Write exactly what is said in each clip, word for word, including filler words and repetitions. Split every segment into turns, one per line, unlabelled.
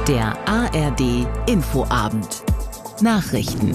Der A R D Infoabend. Nachrichten.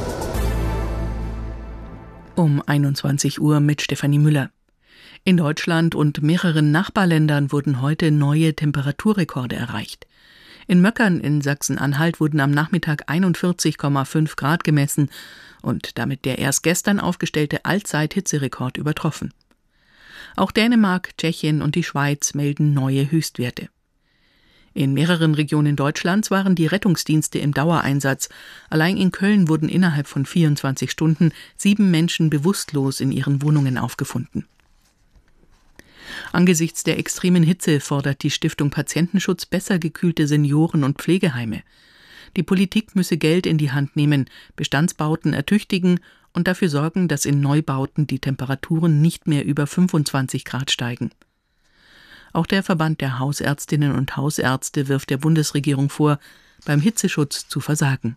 Um einundzwanzig Uhr mit Stefanie Müller. In Deutschland und mehreren Nachbarländern wurden heute neue Temperaturrekorde erreicht. In Möckern in Sachsen-Anhalt wurden am Nachmittag einundvierzig Komma fünf Grad gemessen und damit der erst gestern aufgestellte Allzeit-Hitzerekord übertroffen. Auch Dänemark, Tschechien und die Schweiz melden neue Höchstwerte. In mehreren Regionen Deutschlands waren die Rettungsdienste im Dauereinsatz. Allein in Köln wurden innerhalb von vierundzwanzig Stunden sieben Menschen bewusstlos in ihren Wohnungen aufgefunden. Angesichts der extremen Hitze fordert die Stiftung Patientenschutz besser gekühlte Senioren- und Pflegeheime. Die Politik müsse Geld in die Hand nehmen, Bestandsbauten ertüchtigen und dafür sorgen, dass in Neubauten die Temperaturen nicht mehr über fünfundzwanzig Grad steigen. Auch der Verband der Hausärztinnen und Hausärzte wirft der Bundesregierung vor, beim Hitzeschutz zu versagen.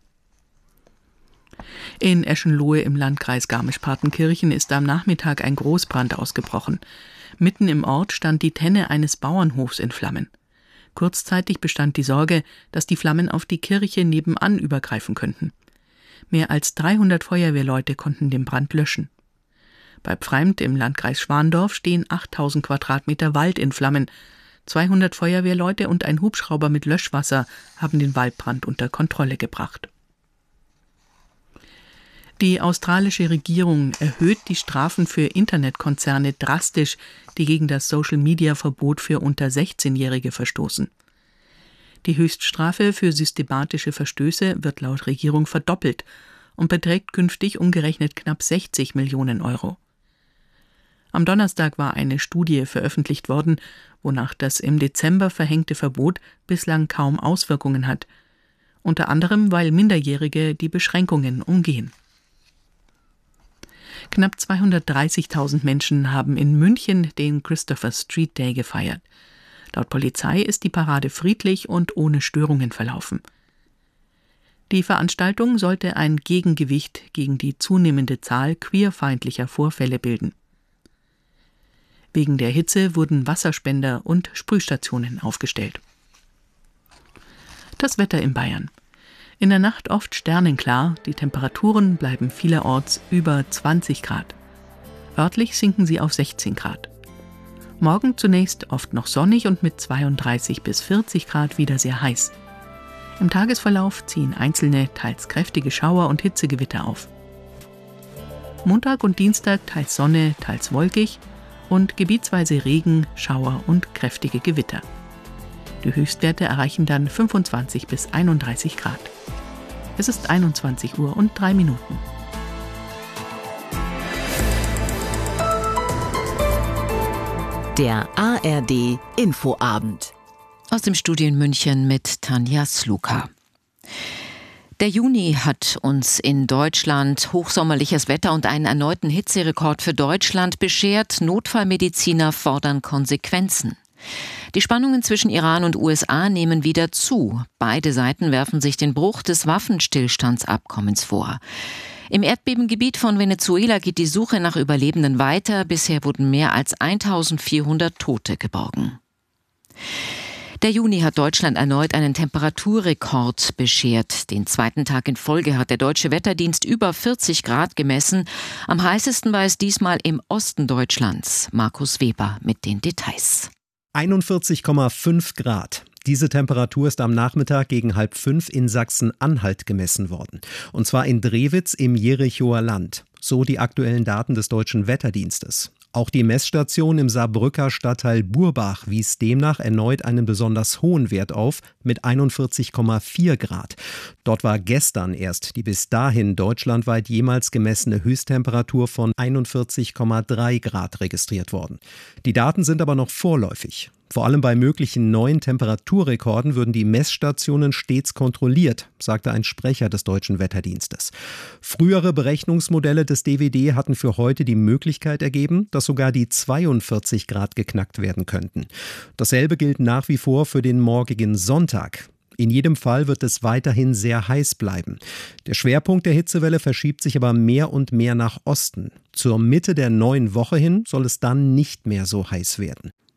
In Eschenlohe im Landkreis Garmisch-Partenkirchen ist am Nachmittag ein Großbrand ausgebrochen. Mitten im Ort stand die Tenne eines Bauernhofs in Flammen. Kurzzeitig bestand die Sorge, dass die Flammen auf die Kirche nebenan übergreifen könnten. Mehr als dreihundert Feuerwehrleute konnten den Brand löschen. Bei Pfreimt im Landkreis Schwandorf stehen achttausend Quadratmeter Wald in Flammen. zweihundert Feuerwehrleute und ein Hubschrauber mit Löschwasser haben den Waldbrand unter Kontrolle gebracht. Die australische Regierung erhöht die Strafen für Internetkonzerne drastisch, die gegen das Social-Media-Verbot für unter sechzehnjährige verstoßen. Die Höchststrafe für systematische Verstöße wird laut Regierung verdoppelt und beträgt künftig umgerechnet knapp sechzig Millionen Euro. Am Donnerstag war eine Studie veröffentlicht worden, wonach das im Dezember verhängte Verbot bislang kaum Auswirkungen hat. Unter anderem, weil Minderjährige die Beschränkungen umgehen. Knapp zweihundertdreißigtausend Menschen haben in München den Christopher Street Day gefeiert. Laut Polizei ist die Parade friedlich und ohne Störungen verlaufen. Die Veranstaltung sollte ein Gegengewicht gegen die zunehmende Zahl queerfeindlicher Vorfälle bilden. Wegen der Hitze wurden Wasserspender und Sprühstationen aufgestellt. Das Wetter in Bayern. In der Nacht oft sternenklar, die Temperaturen bleiben vielerorts über zwanzig Grad. Örtlich sinken sie auf sechzehn Grad. Morgen zunächst oft noch sonnig und mit zweiunddreißig bis vierzig Grad wieder sehr heiß. Im Tagesverlauf ziehen einzelne, teils kräftige Schauer und Hitzegewitter auf. Montag und Dienstag teils Sonne, teils wolkig und gebietsweise Regen, Schauer und kräftige Gewitter. Die Höchstwerte erreichen dann fünfundzwanzig bis einunddreißig Grad. Es ist einundzwanzig Uhr und drei Minuten.
Der A R D Infoabend.
Aus dem Studio in München mit Tanja Sluka. Der Juni hat uns in Deutschland hochsommerliches Wetter und einen erneuten Hitzerekord für Deutschland beschert. Notfallmediziner fordern Konsequenzen. Die Spannungen zwischen Iran und U S A nehmen wieder zu. Beide Seiten werfen sich den Bruch des Waffenstillstandsabkommens vor. Im Erdbebengebiet von Venezuela geht die Suche nach Überlebenden weiter. Bisher wurden mehr als eintausendvierhundert Tote geborgen. Der Juni hat Deutschland erneut einen Temperaturrekord beschert. Den zweiten Tag in Folge hat der Deutsche Wetterdienst über vierzig Grad gemessen. Am heißesten war es diesmal im Osten Deutschlands. Markus Weber mit den Details.
einundvierzig Komma fünf Grad. Diese Temperatur ist am Nachmittag gegen halb fünf in Sachsen-Anhalt gemessen worden. Und zwar in Drewitz im Jerichoer Land. So die aktuellen Daten des Deutschen Wetterdienstes. Auch die Messstation im Saarbrücker Stadtteil Burbach wies demnach erneut einen besonders hohen Wert auf mit einundvierzig Komma vier Grad. Dort war gestern erst die bis dahin deutschlandweit jemals gemessene Höchsttemperatur von einundvierzig Komma drei Grad registriert worden. Die Daten sind aber noch vorläufig. Vor allem bei möglichen neuen Temperaturrekorden würden die Messstationen stets kontrolliert, sagte ein Sprecher des Deutschen Wetterdienstes. Frühere Berechnungsmodelle des D W D hatten für heute die Möglichkeit ergeben, dass sogar die zweiundvierzig Grad geknackt werden könnten. Dasselbe gilt nach wie vor für den morgigen Sonntag. In jedem Fall wird es weiterhin sehr heiß bleiben. Der Schwerpunkt der Hitzewelle verschiebt sich aber mehr und mehr nach Osten. Zur Mitte der neuen Woche hin soll es dann nicht mehr so heiß werden.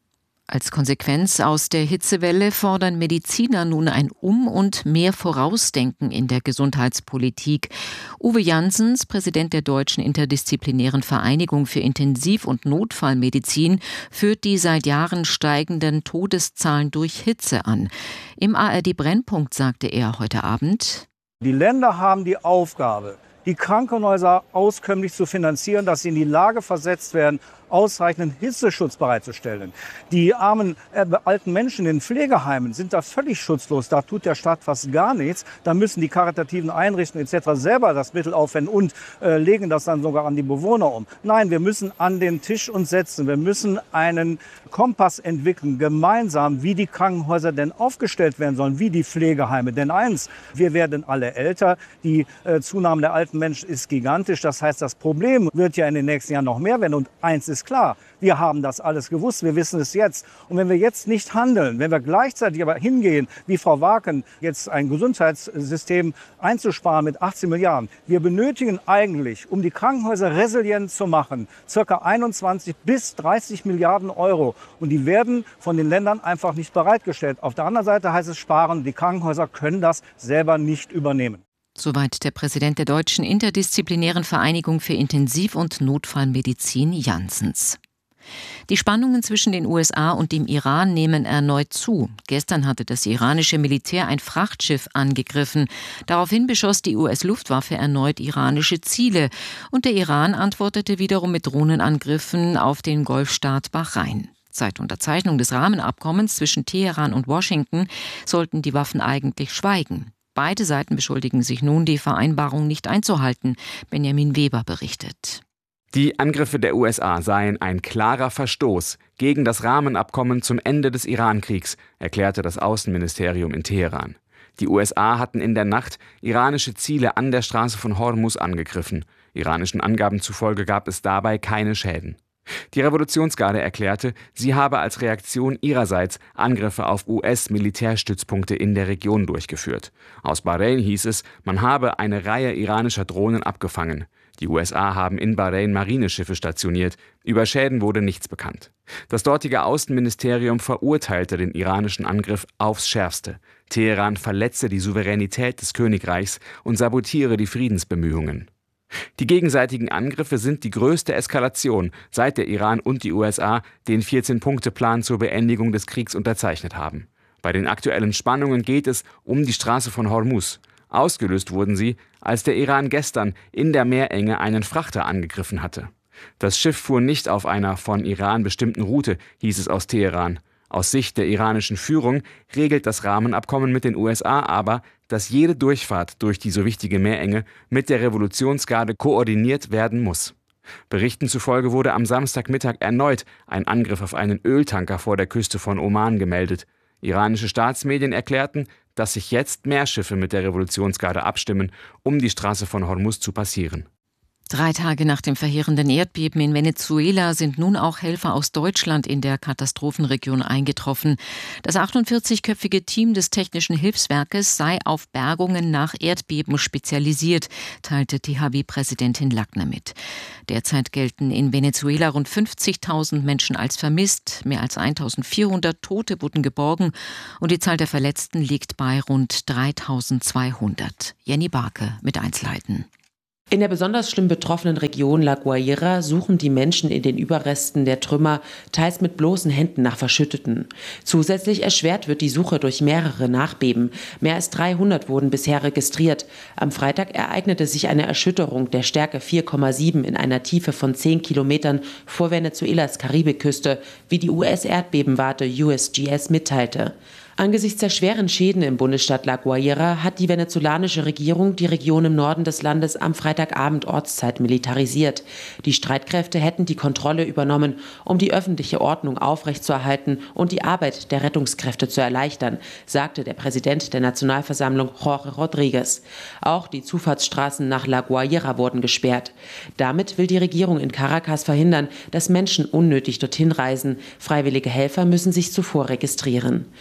Als Konsequenz aus der Hitzewelle fordern Mediziner nun ein Um- und mehr Vorausdenken in der Gesundheitspolitik. Uwe Janssens, Präsident der Deutschen Interdisziplinären Vereinigung für Intensiv- und Notfallmedizin, führt die seit Jahren steigenden Todeszahlen durch Hitze an. Im A R D-Brennpunkt sagte er heute Abend:
Die Länder haben die Aufgabe, die Krankenhäuser auskömmlich zu finanzieren, dass sie in die Lage versetzt werden, ausreichenden Hitzeschutz bereitzustellen. Die armen äh, alten Menschen in den Pflegeheimen sind da völlig schutzlos. Da tut der Staat fast gar nichts. Da müssen die karitativen Einrichtungen et cetera selber das Mittel aufwenden und äh, legen das dann sogar an die Bewohner um. Nein, wir müssen an den Tisch uns setzen. Wir müssen einen Kompass entwickeln, gemeinsam, wie die Krankenhäuser denn aufgestellt werden sollen, wie die Pflegeheime. Denn eins, wir werden alle älter. Die äh, Zunahme der alten Menschen ist gigantisch. Das heißt, das Problem wird ja in den nächsten Jahren noch mehr werden. Und eins ist klar, wir haben das alles gewusst, wir wissen es jetzt. Und wenn wir jetzt nicht handeln, wenn wir gleichzeitig aber hingehen, wie Frau Waken, jetzt ein Gesundheitssystem einzusparen mit achtzehn Milliarden. Wir benötigen eigentlich, um die Krankenhäuser resilient zu machen, ca. einundzwanzig bis dreißig Milliarden Euro. Und die werden von den Ländern einfach nicht bereitgestellt. Auf der anderen Seite heißt es sparen, die Krankenhäuser können das selber nicht übernehmen.
Soweit der Präsident der Deutschen Interdisziplinären Vereinigung für Intensiv- und Notfallmedizin, Janssens. Die Spannungen zwischen den U S A und dem Iran nehmen erneut zu. Gestern hatte das iranische Militär ein Frachtschiff angegriffen. Daraufhin beschoss die U S-Luftwaffe erneut iranische Ziele. Und der Iran antwortete wiederum mit Drohnenangriffen auf den Golfstaat Bahrain. Seit Unterzeichnung des Rahmenabkommens zwischen Teheran und Washington sollten die Waffen eigentlich schweigen. Beide Seiten beschuldigen sich nun, die Vereinbarung nicht einzuhalten. Benjamin Weber berichtet.
Die Angriffe der U S A seien ein klarer Verstoß gegen das Rahmenabkommen zum Ende des Irankriegs, erklärte das Außenministerium in Teheran. Die U S A hatten in der Nacht iranische Ziele an der Straße von Hormuz angegriffen. Iranischen Angaben zufolge gab es dabei keine Schäden. Die Revolutionsgarde erklärte, sie habe als Reaktion ihrerseits Angriffe auf U S-Militärstützpunkte in der Region durchgeführt. Aus Bahrain hieß es, man habe eine Reihe iranischer Drohnen abgefangen. Die U S A haben in Bahrain Marineschiffe stationiert. Über Schäden wurde nichts bekannt. Das dortige Außenministerium verurteilte den iranischen Angriff aufs Schärfste. Teheran verletze die Souveränität des Königreichs und sabotiere die Friedensbemühungen. Die gegenseitigen Angriffe sind die größte Eskalation, seit der Iran und die U S A den vierzehn-Punkte-Plan zur Beendigung des Kriegs unterzeichnet haben. Bei den aktuellen Spannungen geht es um die Straße von Hormuz. Ausgelöst wurden sie, als der Iran gestern in der Meerenge einen Frachter angegriffen hatte. Das Schiff fuhr nicht auf einer von Iran bestimmten Route, hieß es aus Teheran. Aus Sicht der iranischen Führung regelt das Rahmenabkommen mit den U S A aber, dass jede Durchfahrt durch die so wichtige Meerenge mit der Revolutionsgarde koordiniert werden muss. Berichten zufolge wurde am Samstagmittag erneut ein Angriff auf einen Öltanker vor der Küste von Oman gemeldet. Iranische Staatsmedien erklärten, dass sich jetzt mehr Schiffe mit der Revolutionsgarde abstimmen, um die Straße von Hormuz zu passieren.
Drei Tage nach dem verheerenden Erdbeben in Venezuela sind nun auch Helfer aus Deutschland in der Katastrophenregion eingetroffen. Das achtundvierzigköpfige Team des Technischen Hilfswerkes sei auf Bergungen nach Erdbeben spezialisiert, teilte T H W-Präsidentin Lackner mit. Derzeit gelten in Venezuela rund fünfzigtausend Menschen als vermisst, mehr als eintausendvierhundert Tote wurden geborgen und die Zahl der Verletzten liegt bei rund dreitausendzweihundert. Jenny Barke mit Einzelheiten.
In der besonders schlimm betroffenen Region La Guaira suchen die Menschen in den Überresten der Trümmer, teils mit bloßen Händen nach Verschütteten. Zusätzlich erschwert wird die Suche durch mehrere Nachbeben. Mehr als dreihundert wurden bisher registriert. Am Freitag ereignete sich eine Erschütterung der Stärke vier Komma sieben in einer Tiefe von zehn Kilometern vor Venezuelas Karibikküste, wie die U S-Erdbebenwarte U S G S mitteilte. Angesichts der schweren Schäden im Bundesstaat La Guaira hat die venezolanische Regierung die Region im Norden des Landes am Freitagabend Ortszeit militarisiert. Die Streitkräfte hätten die Kontrolle übernommen, um die öffentliche Ordnung aufrechtzuerhalten und die Arbeit der Rettungskräfte zu erleichtern, sagte der Präsident der Nationalversammlung Jorge Rodriguez. Auch die Zufahrtsstraßen nach La Guaira wurden gesperrt. Damit will die Regierung in Caracas verhindern, dass Menschen unnötig dorthin reisen. Freiwillige Helfer müssen sich zuvor registrieren. Über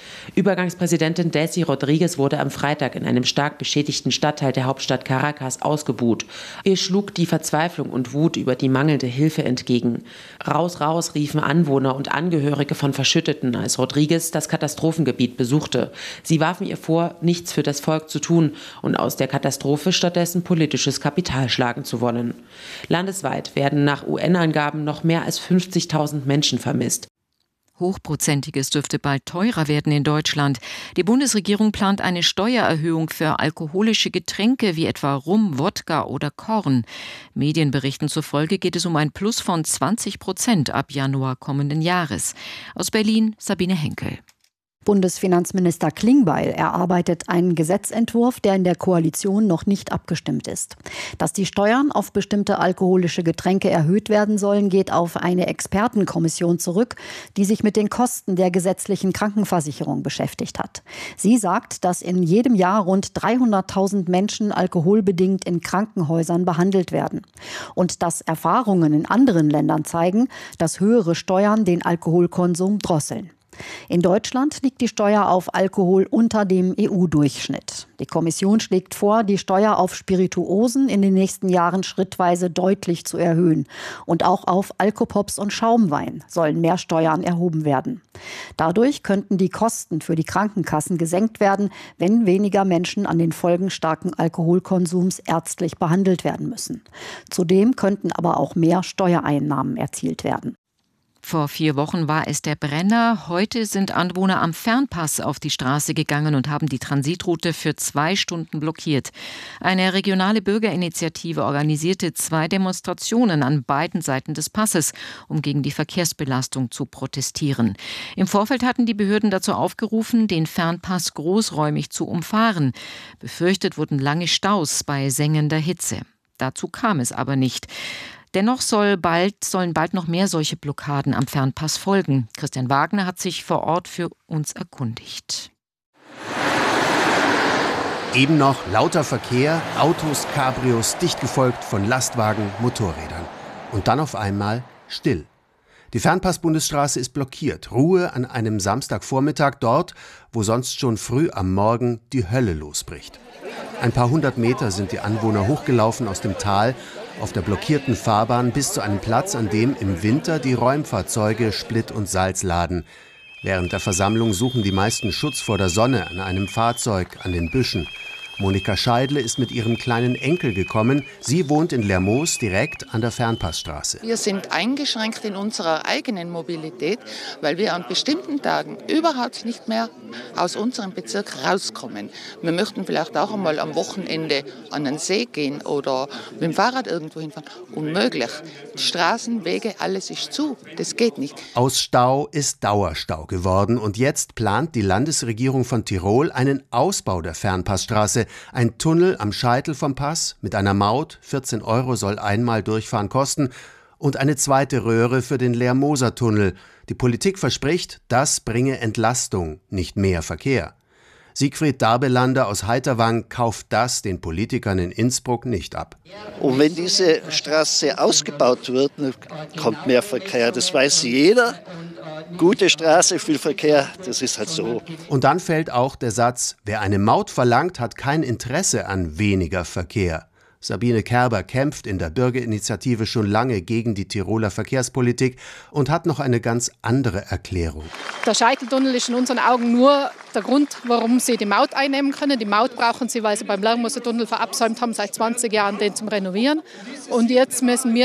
Übergangspräsidentin Delcy Rodriguez wurde am Freitag in einem stark beschädigten Stadtteil der Hauptstadt Caracas ausgebuht. Ihr schlug die Verzweiflung und Wut über die mangelnde Hilfe entgegen. Raus, raus riefen Anwohner und Angehörige von Verschütteten, als Rodriguez das Katastrophengebiet besuchte. Sie warfen ihr vor, nichts für das Volk zu tun und aus der Katastrophe stattdessen politisches Kapital schlagen zu wollen. Landesweit werden nach U N-Angaben noch mehr als fünfzigtausend Menschen vermisst.
Hochprozentiges dürfte bald teurer werden in Deutschland. Die Bundesregierung plant eine Steuererhöhung für alkoholische Getränke wie etwa Rum, Wodka oder Korn. Medienberichten zufolge geht es um ein Plus von zwanzig Prozent ab Januar kommenden Jahres. Aus Berlin Sabine Henkel.
Bundesfinanzminister Klingbeil erarbeitet einen Gesetzentwurf, der in der Koalition noch nicht abgestimmt ist. Dass die Steuern auf bestimmte alkoholische Getränke erhöht werden sollen, geht auf eine Expertenkommission zurück, die sich mit den Kosten der gesetzlichen Krankenversicherung beschäftigt hat. Sie sagt, dass in jedem Jahr rund dreihunderttausend Menschen alkoholbedingt in Krankenhäusern behandelt werden. Und dass Erfahrungen in anderen Ländern zeigen, dass höhere Steuern den Alkoholkonsum drosseln. In Deutschland liegt die Steuer auf Alkohol unter dem E U-Durchschnitt. Die Kommission schlägt vor, die Steuer auf Spirituosen in den nächsten Jahren schrittweise deutlich zu erhöhen. Und auch auf Alkopops und Schaumwein sollen mehr Steuern erhoben werden. Dadurch könnten die Kosten für die Krankenkassen gesenkt werden, wenn weniger Menschen an den Folgen starken Alkoholkonsums ärztlich behandelt werden müssen. Zudem könnten aber auch mehr Steuereinnahmen erzielt werden.
Vor vier Wochen war es der Brenner. Heute sind Anwohner am Fernpass auf die Straße gegangen und haben die Transitroute für zwei Stunden blockiert. Eine regionale Bürgerinitiative organisierte zwei Demonstrationen an beiden Seiten des Passes, um gegen die Verkehrsbelastung zu protestieren. Im Vorfeld hatten die Behörden dazu aufgerufen, den Fernpass großräumig zu umfahren. Befürchtet wurden lange Staus bei sengender Hitze. Dazu kam es aber nicht. Dennoch soll bald, sollen bald noch mehr solche Blockaden am Fernpass folgen. Christian Wagner hat sich vor Ort für uns erkundigt.
Eben noch lauter Verkehr, Autos, Cabrios, dicht gefolgt von Lastwagen, Motorrädern. Und dann auf einmal still. Die Fernpass-Bundesstraße ist blockiert. Ruhe an einem Samstagvormittag dort, wo sonst schon früh am Morgen die Hölle losbricht. Ein paar hundert Meter sind die Anwohner hochgelaufen aus dem Tal auf der blockierten Fahrbahn bis zu einem Platz, an dem im Winter die Räumfahrzeuge Split und Salz laden. Während der Versammlung suchen die meisten Schutz vor der Sonne an einem Fahrzeug, an den Büschen. Monika Scheidle ist mit ihrem kleinen Enkel gekommen. Sie wohnt in Lermoos direkt an der Fernpassstraße.
Wir sind eingeschränkt in unserer eigenen Mobilität, weil wir an bestimmten Tagen überhaupt nicht mehr aus unserem Bezirk rauskommen. Wir möchten vielleicht auch einmal am Wochenende an den See gehen oder mit dem Fahrrad irgendwo hinfahren. Unmöglich. Straßen, Wege, alles ist zu. Das geht nicht.
Aus Stau ist Dauerstau geworden und jetzt plant die Landesregierung von Tirol einen Ausbau der Fernpassstraße. Ein Tunnel am Scheitel vom Pass mit einer Maut, vierzehn Euro soll einmal durchfahren kosten, und eine zweite Röhre für den Lermooser Tunnel. Die Politik verspricht, das bringe Entlastung, nicht mehr Verkehr. Siegfried Darbelander aus Heiterwang kauft das den Politikern in Innsbruck nicht ab.
Und wenn diese Straße ausgebaut wird, kommt mehr Verkehr, das weiß jeder. Gute Straße, viel Verkehr, das ist halt so.
Und dann fällt auch der Satz, wer eine Maut verlangt, hat kein Interesse an weniger Verkehr. Sabine Kerber kämpft in der Bürgerinitiative schon lange gegen die Tiroler Verkehrspolitik und hat noch eine ganz andere Erklärung.
Der Scheiteltunnel ist in unseren Augen nur der Grund, warum sie die Maut einnehmen können. Die Maut brauchen sie, weil sie beim Lermooser Tunnel verabsäumt haben, seit zwanzig Jahren den zum Renovieren. Und jetzt müssen wir